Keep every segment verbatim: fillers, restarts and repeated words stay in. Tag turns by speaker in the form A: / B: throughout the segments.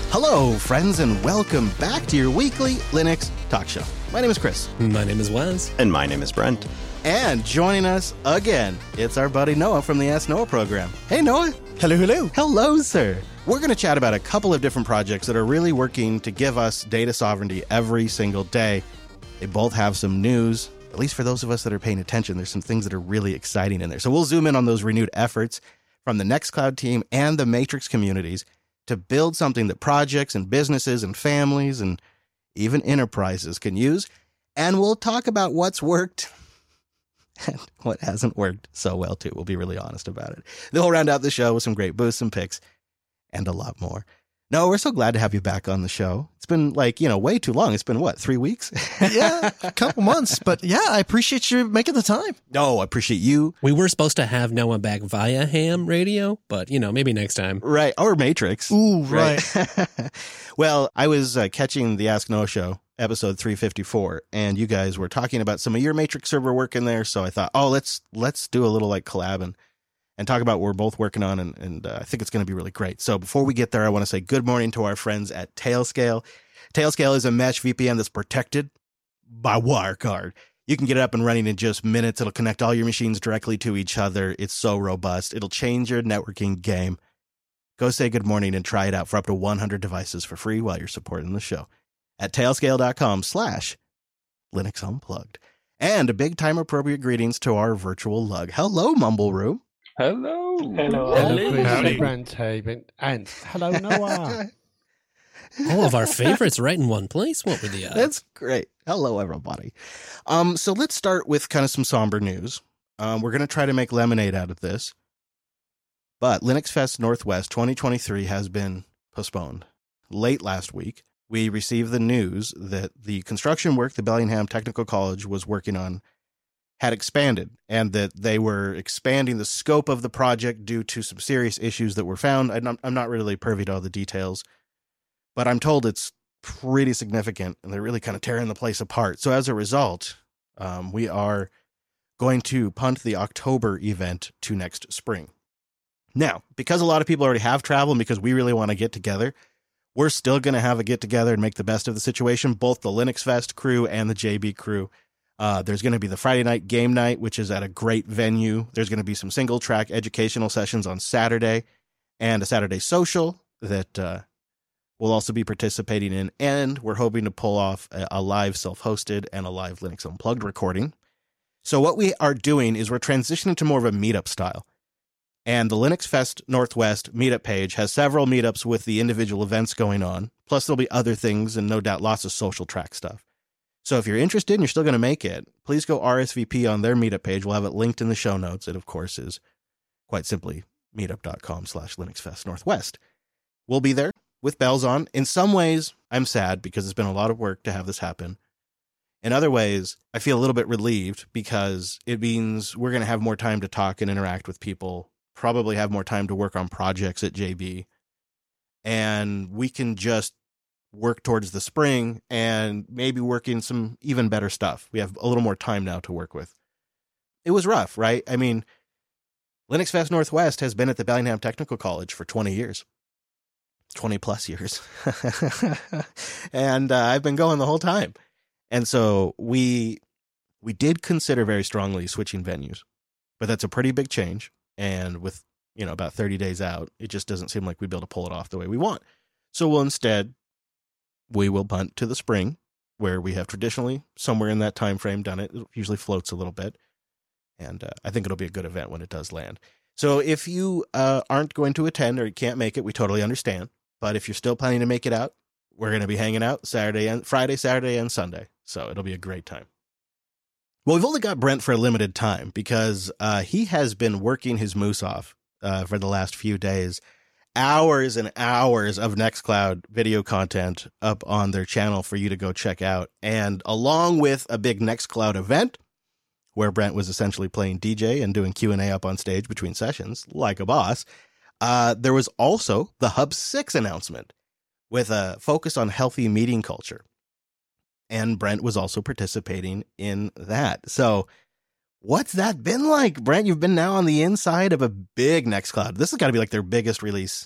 A: Hello, friends, and welcome back to your weekly Linux talk show. My name is Chris.
B: My name is Wes.
C: And my name is Brent.
A: And joining us again, it's our buddy Noah from the Ask Noah program. Hey, Noah.
D: Hello, hello.
A: Hello, sir. We're going to chat about a couple of different projects that are really working to give us data sovereignty every single day. They both have some news, at least for those of us that are paying attention. There's some things that are really exciting in there. So we'll zoom in on those renewed efforts from the Nextcloud team and the Matrix communities to build something that projects and businesses and families and even enterprises can use. And we'll talk about what's worked and what hasn't worked so well, too. We'll be really honest about it. Then we'll round out the show with some great boosts and picks and a lot more. No, we're so glad to have you back on the show. It's been like, you know, way too long. It's been, what, three weeks?
D: Yeah, a couple months. But yeah, I appreciate you making the time.
A: No, I appreciate you.
B: We were supposed to have Noah back via ham radio, but, you know, maybe next time.
A: Right. Or Matrix.
D: Ooh, right.
A: right. Well, I was uh, catching the Ask Noah show, episode three fifty-four, and you guys were talking about some of your Matrix server work in there. So I thought, oh, let's let's do a little like collab and, and talk about what we're both working on. And, and uh, I think it's going to be really great. So before we get there, I want to say good morning to our friends at Tailscale. Tailscale is a mesh V P N that's protected by Wirecard. You can get it up and running in just minutes. It'll connect all your machines directly to each other. It's so robust. It'll change your networking game. Go say good morning and try it out for up to one hundred devices for free while you're supporting the show at tailscale.com slash Linux Unplugged. And a big time appropriate greetings to our virtual lug. Hello, Mumble Room.
E: Hello.
F: Hello.
E: Hello.
F: Hello, Brent, and hello, Noah.
B: All of our favorites right in one place. What were the odds?
A: That's great. Hello, everybody. Um, so let's start with kind of some somber news. Um, we're going to try to make lemonade out of this. But Linux Fest Northwest twenty twenty-three has been postponed. Late last week, we received the news that the construction work the Bellingham Technical College was working on had expanded, and that they were expanding the scope of the project due to some serious issues that were found. I'm, I'm not really privy to all the details, but I'm told it's pretty significant, and they're really kind of tearing the place apart. So as a result, um, we are going to punt the October event to next spring. Now, because a lot of people already have travel and because we really want to get together, we're still going to have a get together and make the best of the situation, both the Linux Fest crew and the J B crew. Uh, there's going to be the Friday night game night, which is at a great venue. There's going to be some single track educational sessions on Saturday and a Saturday social that uh, we'll also be participating in. And we're hoping to pull off a, a live self-hosted and a live Linux Unplugged recording. So what we are doing is we're transitioning to more of a meetup style. And the Linux Fest Northwest meetup page has several meetups with the individual events going on. Plus, there'll be other things and no doubt lots of social track stuff. So if you're interested and you're still going to make it, please go R S V P on their meetup page. We'll have it linked in the show notes. It, of course, is quite simply meetup.com slash Linux Fest Northwest. We'll be there with bells on. In some ways, I'm sad because it's been a lot of work to have this happen. In other ways, I feel a little bit relieved because it means we're going to have more time to talk and interact with people, probably have more time to work on projects at J B, and we can just work towards the spring and maybe work in some even better stuff. We have a little more time now to work with. It was rough, right? I mean, Linux Fest Northwest has been at the Bellingham Technical College for twenty years, twenty plus years. And uh, I've been going the whole time. And so we, we did consider very strongly switching venues, but that's a pretty big change. And with, you know, about thirty days out, it just doesn't seem like we'd be able to pull it off the way we want. So we'll instead, we will punt to the spring, where we have traditionally somewhere in that time frame done it. It usually floats a little bit. And uh, I think it'll be a good event when it does land. So if you uh, aren't going to attend or you can't make it, we totally understand. But if you're still planning to make it out, we're going to be hanging out Saturday and Friday, Saturday, and Sunday. So it'll be a great time. Well, we've only got Brent for a limited time because uh, he has been working his moose off uh, for the last few days. Hours and hours of Nextcloud video content up on their channel for you to go check out. And along with a big Nextcloud event where Brent was essentially playing D J and doing Q and A up on stage between sessions like a boss, uh, there was also the Hub six announcement with a focus on healthy meeting culture. And Brent was also participating in that. So what's that been like, Brent? You've been now on the inside of a big Nextcloud. This has got to be like their biggest release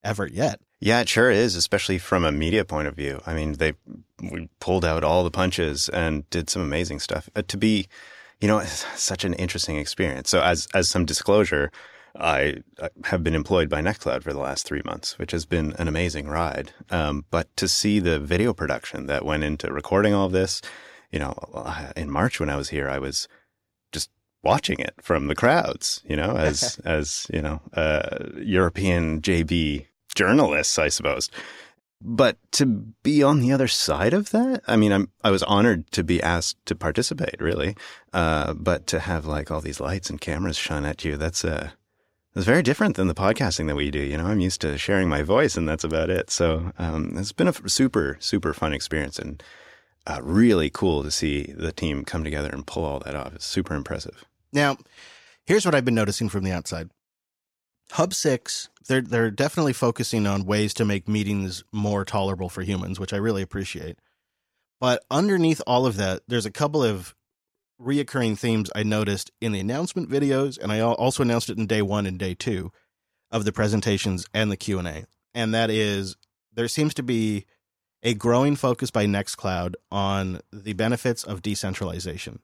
A: ever yet.
C: Yeah, it sure is, especially from a media point of view. I mean, they we pulled out all the punches and did some amazing stuff. Uh, to be, you know, it's such an interesting experience. So as as some disclosure, I, I have been employed by Nextcloud for the last three months, which has been an amazing ride. Um, but to see the video production that went into recording all of this, you know, in March when I was here, I was just watching it from the crowds, you know, as, as, you know, uh, European J B journalists, I suppose. But to be on the other side of that, I mean, I'm, I was honored to be asked to participate, really. Uh, but to have like all these lights and cameras shone at you, that's a, it's very different than the podcasting that we do. You know, I'm used to sharing my voice and that's about it. So, um, it's been a super, super fun experience and, uh, really cool to see the team come together and pull all that off. It's super impressive.
A: Now, here's what I've been noticing from the outside. Hub six, they're they're definitely focusing on ways to make meetings more tolerable for humans, which I really appreciate. But underneath all of that, there's a couple of reoccurring themes I noticed in the announcement videos, and I also announced it in day one and day two of the presentations and the Q and A. And that is, there seems to be a growing focus by Nextcloud on the benefits of decentralization.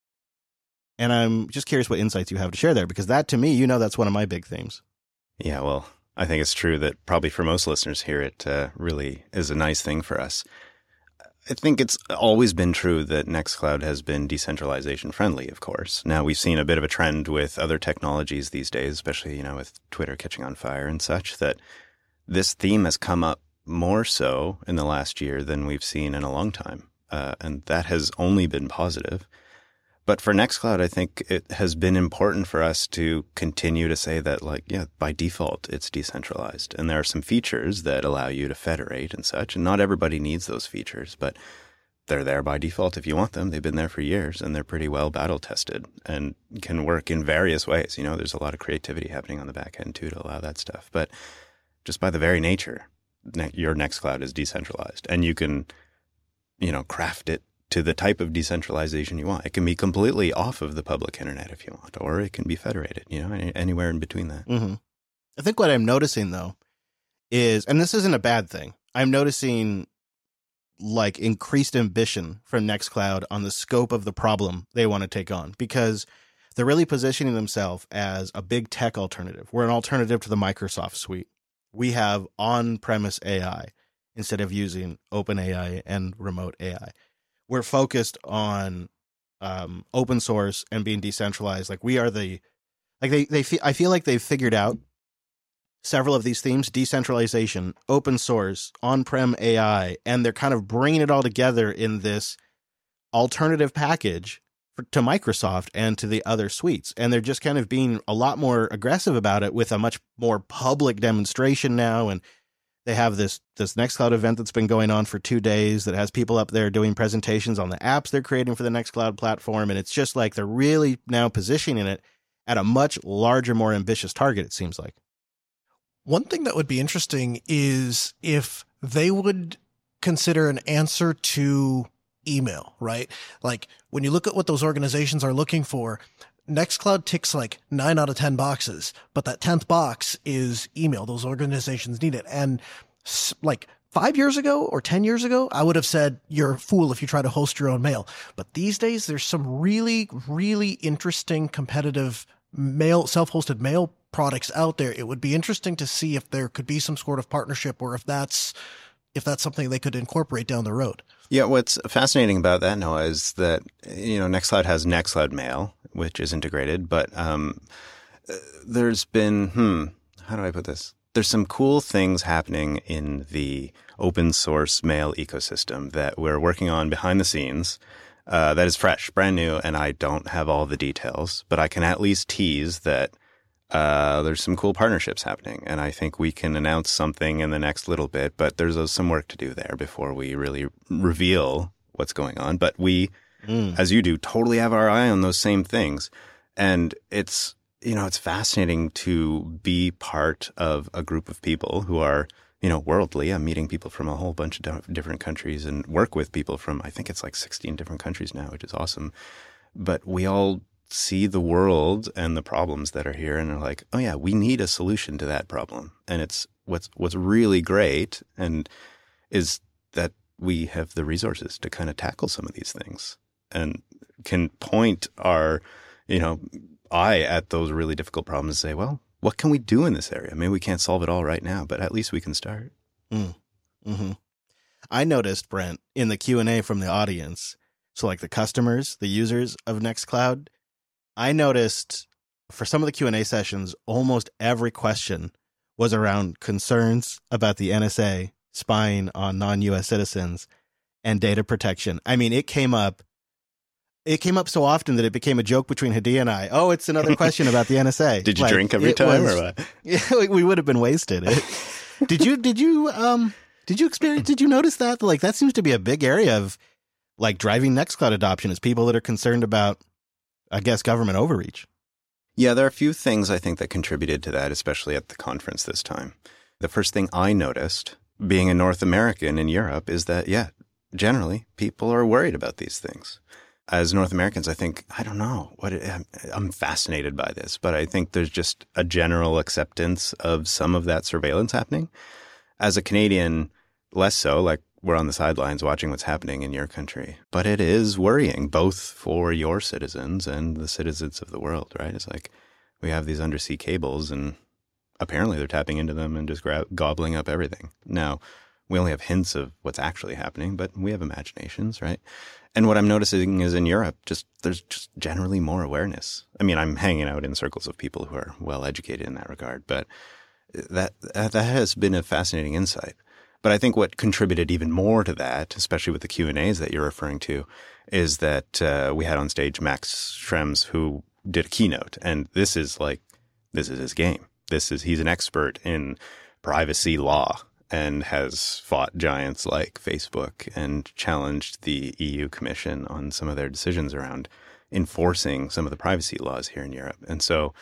A: And I'm just curious what insights you have to share there, because that, to me, you know, that's one of my big themes.
C: Yeah, well, I think it's true that probably for most listeners here, it uh, really is a nice thing for us. I think it's always been true that Nextcloud has been decentralization friendly, of course. Now, we've seen a bit of a trend with other technologies these days, especially, you know, with Twitter catching on fire and such, that this theme has come up more so in the last year than we've seen in a long time. Uh, and that has only been positive. But for Nextcloud, I think it has been important for us to continue to say that, like, yeah, by default, it's decentralized. And there are some features that allow you to federate and such. And not everybody needs those features, but they're there by default if you want them. They've been there for years and they're pretty well battle tested and can work in various ways. You know, there's a lot of creativity happening on the back end too to allow that stuff. But just by the very nature, your Nextcloud is decentralized and you can, you know, craft it to the type of decentralization you want. It can be completely off of the public internet if you want, or it can be federated, you know, anywhere in between that.
A: Mm-hmm. I think what I'm noticing, though, is, and this isn't a bad thing, I'm noticing like increased ambition from Nextcloud on the scope of the problem they want to take on, because they're really positioning themselves as a big tech alternative. We're an alternative to the Microsoft suite. We have on-premise A I instead of using OpenAI and remote A I. We're focused on um, open source and being decentralized. Like we are the, like they, they feel, I feel like they've figured out several of these themes: decentralization, open source, on-prem A I, and they're kind of bringing it all together in this alternative package for, to Microsoft and to the other suites. And they're just kind of being a lot more aggressive about it with a much more public demonstration now. And they have this this Nextcloud event that's been going on for two days that has people up there doing presentations on the apps they're creating for the Nextcloud platform. And it's just like they're really now positioning it at a much larger, more ambitious target, it seems like.
D: One thing that would be interesting is if they would consider an answer to email, right? Like when you look at what those organizations are looking for, Nextcloud ticks like nine out of ten boxes, but that tenth box is email. Those organizations need it. And like five years ago or ten years ago, I would have said you're a fool if you try to host your own mail. But these days, there's some really, really interesting competitive mail, self-hosted mail products out there. It would be interesting to see if there could be some sort of partnership or if that's, if that's something they could incorporate down the road.
C: Yeah, what's fascinating about that, Noah, is that, you know, Nextcloud has Nextcloud Mail, which is integrated, but um, there's been, hmm, how do I put this? There's some cool things happening in the open source mail ecosystem that we're working on behind the scenes uh, that is fresh, brand new, and I don't have all the details, but I can at least tease that Uh, there's some cool partnerships happening, and I think we can announce something in the next little bit, but there's uh, some work to do there before we really reveal what's going on. But we, mm. as you do, totally have our eye on those same things. And it's, you know, it's fascinating to be part of a group of people who are, you know, worldly. I'm meeting people from a whole bunch of different countries and work with people from, I think it's like sixteen different countries now, which is awesome. But we all see the world and the problems that are here and are like, oh yeah, we need a solution to that problem. And it's what's what's really great and is that we have the resources to kind of tackle some of these things and can point our, you know, eye at those really difficult problems and say, well, what can we do in this area? Maybe we can't solve it all right now, but at least we can start.
A: Mm. Mm-hmm. I noticed, Brent, in the Q and A from the audience, so like the customers, the users of Nextcloud, I noticed for some of the Q and A sessions, almost every question was around concerns about the N S A spying on non-U S citizens and data protection. I mean, it came up It came up so often that it became a joke between Hadi and I. Oh, it's another question about the N S A.
C: Did you
A: like,
C: drink every time
A: was,
C: or what?
A: Yeah, we would have been wasted. did you, did you, um, did you experience, did you notice that? Like, that seems to be a big area of like driving Nextcloud adoption is people that are concerned about, I guess, government overreach.
C: Yeah, there are a few things I think that contributed to that, especially at the conference this time. The first thing I noticed, being a North American in Europe, is that, yeah, generally people are worried about these things. As North Americans, I think, I don't know, what it, I'm, I'm fascinated by this, but I think there's just a general acceptance of some of that surveillance happening. As a Canadian, less so, like we're on the sidelines watching what's happening in your country. But it is worrying, both for your citizens and the citizens of the world, right? It's like we have these undersea cables and apparently they're tapping into them and just gra- gobbling up everything. Now, we only have hints of what's actually happening, but we have imaginations, right? And what I'm noticing is in Europe, just there's just generally more awareness. I mean, I'm hanging out in circles of people who are well educated in that regard, but that that has been a fascinating insight. But I think what contributed even more to that, especially with the Q and A's that you're referring to, is that uh, we had on stage Max Schrems, who did a keynote, and this is like this is his game. This is he's an expert in privacy law and has fought giants like Facebook and challenged the E U Commission on some of their decisions around enforcing some of the privacy laws here in Europe. And so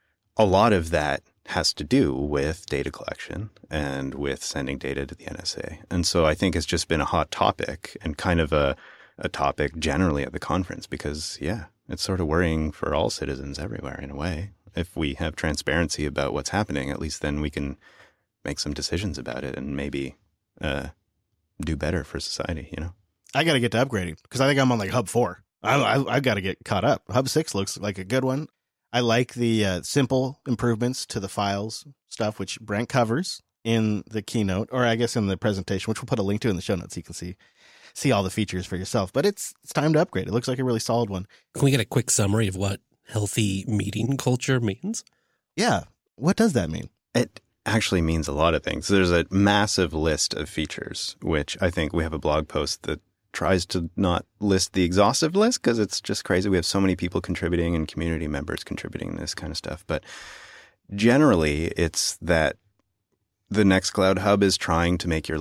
C: a lot of that has to do with data collection and with sending data to the N S A. And so I think it's just been a hot topic and kind of a, a topic generally at the conference because, yeah, it's sort of worrying for all citizens everywhere in a way. If we have transparency about what's happening, at least then we can make some decisions about it and maybe uh, do better for society, you know?
A: I got to get to upgrading because I think I'm on like Hub four. I, I, I've got to get caught up. Hub six looks like a good one. I like the uh, simple improvements to the files stuff, which Brent covers in the keynote, or I guess in the presentation, which we'll put a link to in the show notes so you can see see all the features for yourself. But it's it's time to upgrade. It looks like a really solid one.
B: Can we get a quick summary of what healthy meeting culture means?
A: Yeah. What does that mean?
C: It actually means a lot of things. There's a massive list of features, which I think we have a blog post that tries to not list the exhaustive list because it's just crazy. We have so many people contributing and community members contributing this kind of stuff. But generally, it's that the Nextcloud Hub is trying to make your